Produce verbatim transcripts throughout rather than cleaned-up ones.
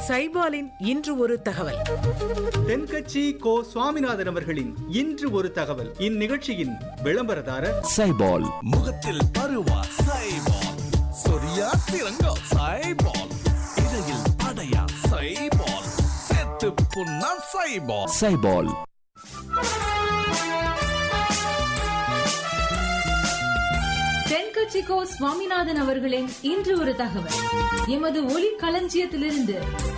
சைபாலின் இன்று ஒரு தகவல். தென்கட்சி கோ சுவாமிநாதன் அவர்களின் இன்று ஒரு தகவல். இந்நிகழ்ச்சியின் விளம்பரதாரர் சைபால். முகத்தில் பருவா சைபால், சொரியா சிறங்கா சைபால், இடையில் அடையா சைபால், செத்து புண்ணா சைபால். சைபால். தென்கட்சிக்கோ சுவாமிநாதன் அவர்களின் இன்று ஒரு தகவல். எமது ஒலி களஞ்சியத்திலிருந்து.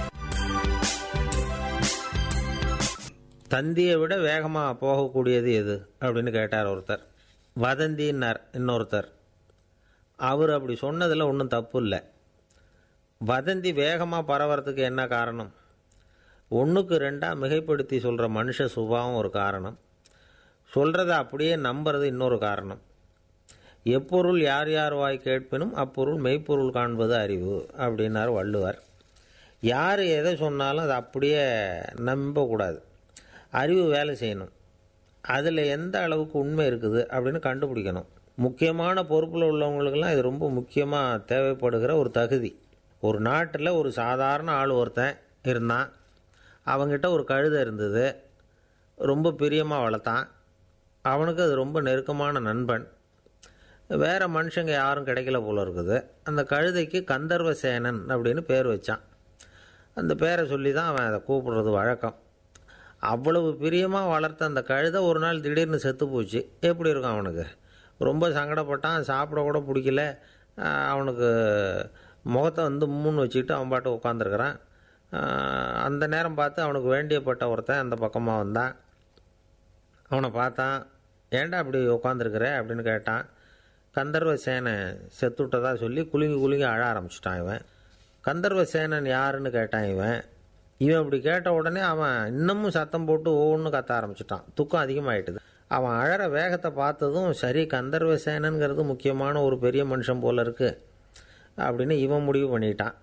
தந்தியை விட வேகமாக போகக்கூடியது எது அப்படின்னு கேட்டார் ஒருத்தர். வதந்தின்னார் இன்னொருத்தர். அவர் அப்படி சொன்னதில் ஒன்றும் தப்பு இல்லை. வதந்தி வேகமாக பரவறதுக்கு என்ன காரணம்? ஒன்றுக்கு ரெண்டாக மிகைப்படுத்தி சொல்கிற மனுஷ சுபாவம் ஒரு காரணம், சொல்கிறத அப்படியே நம்புறது இன்னொரு காரணம். எப்பொருள் யார் யார் வாய் கேட்பினும் அப்பொருள் மெய்ப்பொருள் காண்பது அறிவு அப்படின்னார் வள்ளுவர். யார் எதை சொன்னாலும் அதை அப்படியே நம்பக்கூடாது, அறிவு வேலை செய்யணும். அதில் எந்த அளவுக்கு உண்மை இருக்குது அப்படின்னு கண்டுபிடிக்கணும். முக்கியமான பொறுப்பில் உள்ளவங்களுக்கெல்லாம் இது ரொம்ப முக்கியமாக தேவைப்படுகிற ஒரு தகுதி. ஒரு நாட்டில் ஒரு சாதாரண ஆள் ஒருத்தன் இருந்தான். அவங்ககிட்ட ஒரு கழுதை இருந்தது. ரொம்ப பிரியமாக வளர்த்தான். அவனுக்கு அது ரொம்ப நெருக்கமான நண்பன். வேறு மனுஷங்க யாரும் கிடைக்கல போல இருக்குது. அந்த கழுதைக்கு கந்தர்வசேனன் அப்படின்னு பேர் வச்சான். அந்த பேரை சொல்லி தான் அவன் அதை கூப்பிடுறது வழக்கம். அவ்வளவு பிரியமாக வளர்த்த அந்த கழுதை ஒரு நாள் திடீர்னு செத்து போச்சு. எப்படி இருக்கும் அவனுக்கு? ரொம்ப சங்கடப்பட்டான். சாப்பிட கூட பிடிக்கல. அவனுக்கு முகத்தை வந்து மூணு வச்சுக்கிட்டு அவன் பாட்டு உட்காந்துருக்கிறான். அந்த நேரம் பார்த்து அவனுக்கு வேண்டியப்பட்ட ஒருத்தன் அந்த பக்கமாக வந்தான். அவனை பார்த்தான். ஏன்டா அப்படி உட்காந்துருக்குற அப்படின்னு கேட்டான். கந்தர்வசேனை செத்துவிட்டதா சொல்லி குலுங்கி குலுங்கி அழ ஆரம்பிச்சிட்டான் இவன். கந்தர்வசேனன் யாருன்னு கேட்டான் இவன். இவன் அப்படி கேட்ட உடனே அவன் இன்னமும் சத்தம் போட்டு ஒவ்வொன்று கத்த ஆரம்பிச்சிட்டான். துக்கம் அதிகமாகிட்டுது. அவன் அழற வேகத்தை பார்த்ததும் சரி, கந்தர்வசேனங்கிறது முக்கியமான ஒரு பெரிய மனுஷன் போல இருக்கு அப்படின்னு இவன் முடிவு பண்ணிட்டான்.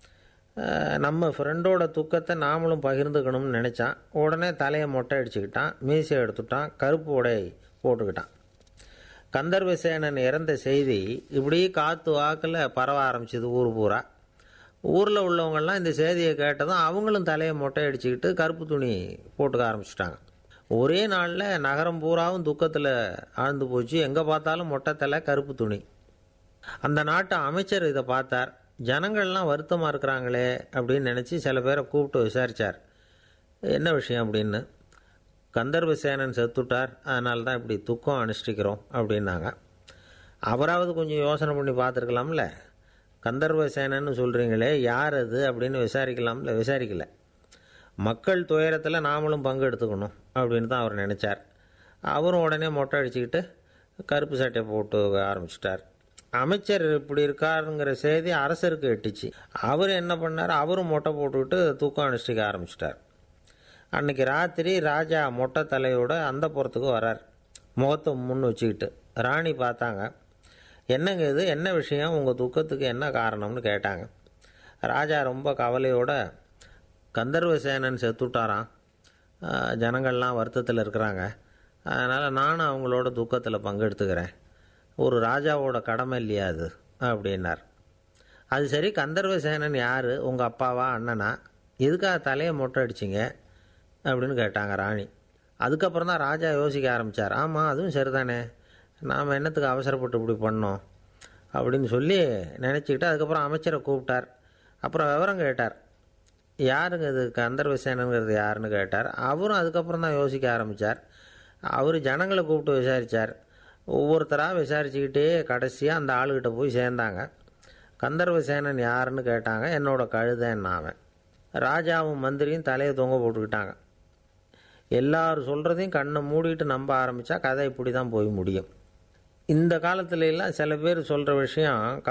நம்ம ஃப்ரெண்டோட துக்கத்தை நாமளும் பகிர்ந்துக்கணும்னு நினச்சான். உடனே தலையை மொட்டை அடிச்சுக்கிட்டான், மீசை எடுத்துட்டான், கருப்பு உடை போட்டுக்கிட்டான். கந்தர்வசேனன் இறந்த செய்தி இப்படி காற்று வாக்கில் பரவ ஆரம்பிச்சிது ஊர் பூரா. ஊரில் உள்ளவங்கள்லாம் இந்த செய்தியை கேட்டதும் அவங்களும் தலையை மொட்டை அடிச்சுக்கிட்டு கருப்பு துணி போட்டுக்க ஆரம்பிச்சிட்டாங்க. ஒரே நாளில் நகரம் பூராவும் துக்கத்தில் ஆழ்ந்து போச்சு. எங்கே பார்த்தாலும் மொட்டை தலை, கருப்பு துணி. அந்த நாட்டு அமைச்சர் இதை பார்த்தார். ஜனங்கள்லாம் வருத்தமாக இருக்கிறாங்களே அப்படின்னு நினச்சி சில பேரை கூப்பிட்டு விசாரித்தார். என்ன விஷயம் அப்படின்னு. கந்தர்வசேனன் செத்துட்டார், அதனால தான் இப்படி துக்கம் அனுஷ்டிக்கிறோம் அப்படின்னாங்க. அவராவது கொஞ்சம் யோசனை பண்ணி பார்த்துருக்கலாம்ல. கந்தர்வசேனன்னு சொல்கிறீங்களே, யார் அது அப்படின்னு விசாரிக்கலாம்ல. விசாரிக்கல. மக்கள் துயரத்தில் நாமளும் பங்கு எடுத்துக்கணும் அப்படின்னு தான் அவர் நினச்சார். அவரும் உடனே மொட்டை அடிச்சுக்கிட்டு கருப்பு சட்டையை போட்டு ஆரம்பிச்சிட்டார். அமைச்சர் இப்படி இருக்காருங்கிற செய்தி அரசருக்கு எட்டுச்சு. அவர் என்ன பண்ணார், அவரும் மொட்டை போட்டுக்கிட்டு தூக்கம் அனுஷ்டிக்க ஆரம்பிச்சிட்டார். அன்றைக்கி ராத்திரி ராஜா மொட்டை தலையோட அந்த புறத்துக்கு வரார், முகத்தை முன்னு வச்சுக்கிட்டு. ராணி பார்த்தாங்க. என்னங்க இது, என்ன விஷயம், உங்கள் துக்கத்துக்கு என்ன காரணம்னு கேட்டாங்க. ராஜா ரொம்ப கவலையோட, கந்தர்வசேனன் செத்துட்டாராம், ஜனங்கள்லாம் வருத்தத்தில் இருக்கிறாங்க, அதனால் நானும் அவங்களோட துக்கத்தில் பங்கெடுத்துக்கிறேன், ஒரு ராஜாவோட கடமை இல்லையா அது அப்படின்னார். அது சரி, கந்தர்வசேனன் யார், உங்கள் அப்பாவா அண்ணனா, எதுக்காக தலையை மொட்டை அடிச்சிங்க அப்படின்னு கேட்டாங்க ராணி. அதுக்கப்புறம் தான் ராஜா யோசிக்க ஆரம்பித்தார். ஆமாம், அதுவும் சரிதானே, நாம் என்னத்துக்கு அவசரப்பட்டு இப்படி பண்ணோம் அப்படின்னு சொல்லி நினச்சிக்கிட்டு அதுக்கப்புறம் அமைச்சரை கூப்பிட்டார். அப்புறம் விவரம் கேட்டார். யாருங்க இது கந்தர்வசேனங்கிறது யாருன்னு கேட்டார். அவரும் அதுக்கப்புறம் தான் யோசிக்க ஆரம்பித்தார். அவர் ஜனங்களை கூப்பிட்டு விசாரித்தார். ஒவ்வொருத்தராக விசாரிச்சுக்கிட்டே கடைசியாக அந்த ஆளுகிட்ட போய் சேர்ந்தாங்க. கந்தர்வசேனன் யாருன்னு கேட்டாங்க. என்னோட கழுதைன்னாவன். ராஜாவும் மந்திரியும் தலையை தொங்க போட்டுக்கிட்டாங்க. எல்லாரும் சொல்கிறதையும் கண்ணை மூடிட்டு நம்ப ஆரம்பித்தா கதை இப்படி தான் போய் முடியும். இந்த காலத்துல எல்லாம் சில பேர் சொல்கிற விஷயம்